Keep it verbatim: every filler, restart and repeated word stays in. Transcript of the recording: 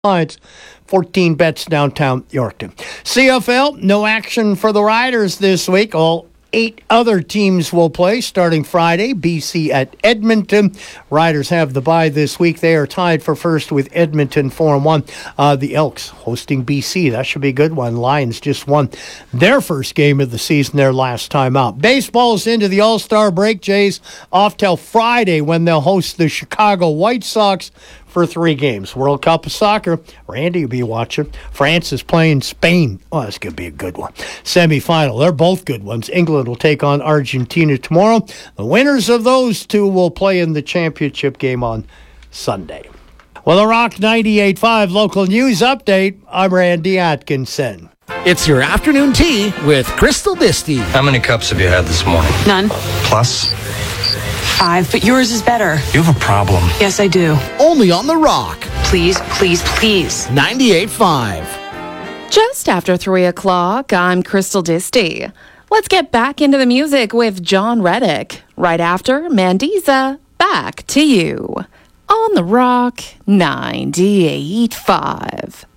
It's fourteen bets downtown Yorkton. C F L, no action for the Riders this week. All eight other teams will play starting Friday. B C at Edmonton. Riders have the bye this week. They are tied for first with Edmonton four and one. Uh, the Elks hosting B C. That should be a good one. Lions just won their first game of the season their last time out. Baseball's into the All-Star break. Jays off till Friday when they'll host the Chicago White Sox for three games. World Cup of Soccer. Randy will be watching. France is playing Spain. Oh, that's going to be a good one. Semi-final. They're both good ones. England will take on Argentina tomorrow. The winners of those two will play in the championship game on Sunday. Well, the Rock ninety-eight point five local news update. I'm Randy Atkinson. It's your afternoon tea with Crystal Disty. How many cups have you had this morning? None. Plus? Five, but yours is better. You have a problem. Yes, I do. Only on The Rock. Please, please, please. ninety-eight point five. Just after three o'clock, I'm Crystal Disty. Let's get back into the music with John Reddick. Right after Mandiza, back to you. On The Rock ninety-eight point five.